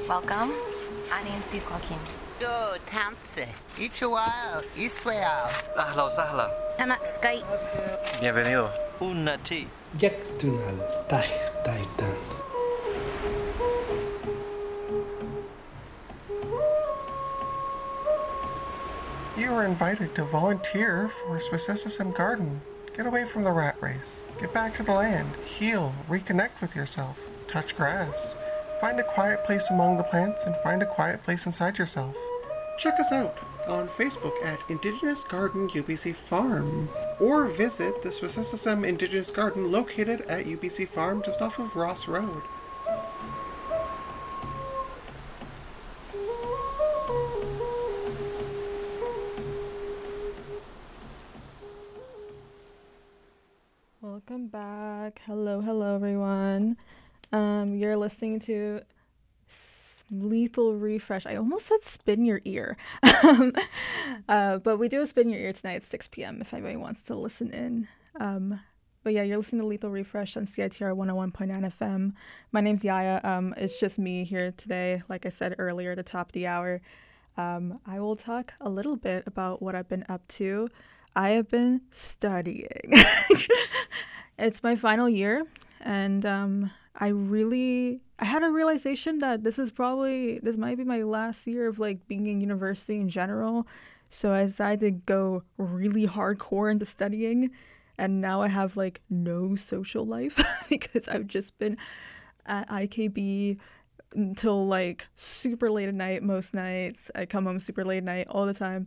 Welcome. أنا نسيب كوكين. دو تانسي. إيشوال. إسوال. أهلا وسهلا. أنا سكاي. Bienvenido. Unnati. Jäktunal Taitan. You are invited to volunteer for Swissessism Garden. Get away from the rat race. Get back to the land. Heal. Reconnect with yourself. Touch grass. Find a quiet place among the plants and find a quiet place inside yourself. Check us out on Facebook at Indigenous Garden UBC Farm, or visit the Swissessism Indigenous Garden located at UBC Farm just off of Ross Road. Welcome back. Hello, everyone. You're listening to Lethal Refresh. I almost said spin your ear. But we do a spin your ear tonight at 6 p.m. if anybody wants to listen in. But yeah, you're listening to Lethal Refresh on CITR 101.9 FM. My name's Yaya. It's just me here today. Like I said earlier at the top of the hour, I will talk a little bit about what I've been up to. I have been studying. It's my final year, and I had a realization that this might be my last year of like being in university in general. So I decided to go really hardcore into studying, and now I have like no social life because I've just been at IKB until like super late at night most nights. I come home super late at night all the time.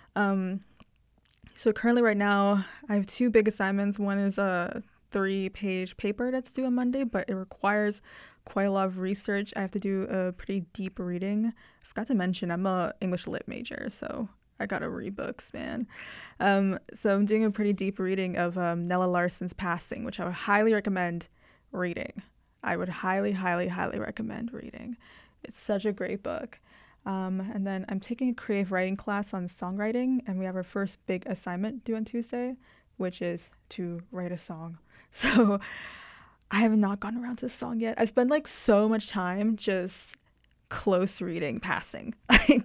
So currently right now I have two big assignments. One is a 3-page paper that's due on Monday, but it requires quite a lot of research. I have to do a pretty deep reading. I forgot to mention I'm a English lit major, so I gotta read books, man. So I'm doing a pretty deep reading of Nella Larsen's Passing, which I would highly recommend reading. I would highly, highly, highly recommend reading. It's such a great book. And then I'm taking a creative writing class on songwriting, and we have our first big assignment due on Tuesday, which is to write a song. So I have not gotten around to the song yet. I spend like so much time just close reading Passing.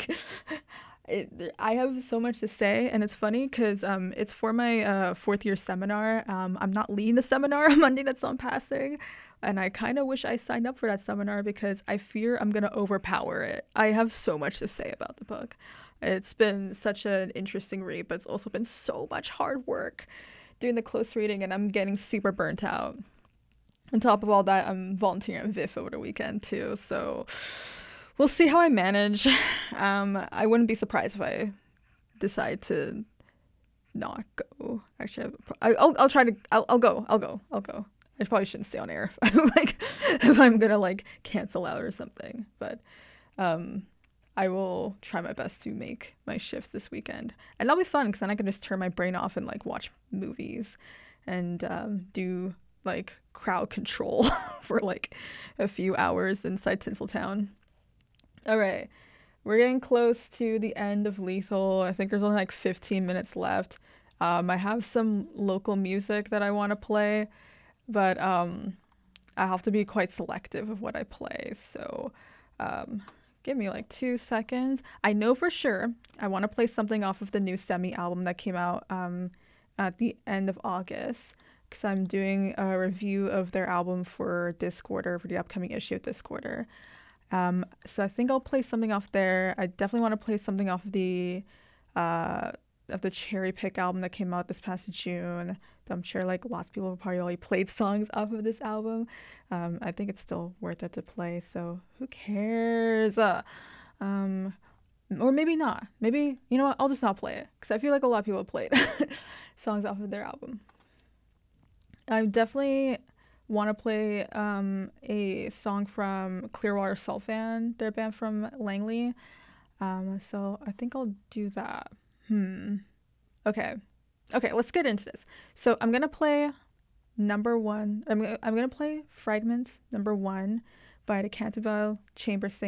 I have so much to say, and it's funny because it's for my fourth year seminar. I'm not leading the seminar on Monday that's on Passing, and I kind of wish I signed up for that seminar because I fear I'm going to overpower it. I have so much to say about the book. It's been such an interesting read, but it's also been so much hard work doing the close reading, and I'm getting super burnt out. On top of all that, I'm volunteering at VIF over the weekend too, so we'll see how I manage. I wouldn't be surprised if I decide to not go. Actually, I'll try to. I'll go. I probably shouldn't stay on air if I'm gonna like cancel out or something. But I will try my best to make my shifts this weekend, and that'll be fun because then I can just turn my brain off and like watch movies and do like crowd control for like a few hours inside Tinseltown. All right, we're getting close to the end of Lethal. I think there's only like 15 minutes left. I have some local music that I want to play, but I have to be quite selective of what I play. So give me like 2 seconds. I know for sure I want to play something off of the new Semi album that came out at the end of August, because I'm doing a review of their album for Discorder, for the upcoming issue of Discorder. So I think I'll play something off there. I definitely want to play something off of the Cherry Pick album that came out this past June. I'm sure like lots of people have probably already played songs off of this album. I think it's still worth it to play, so who cares? Or maybe not. Maybe, you know what, I'll just not play it, because I feel like a lot of people have played songs off of their album. I definitely want to play a song from Clearwater Sulfan, their band from Langley. So I think I'll do that. Okay, let's get into this. So I'm gonna play number one. I'm gonna play Fragments number 1 by the Canterville Chamber Singers.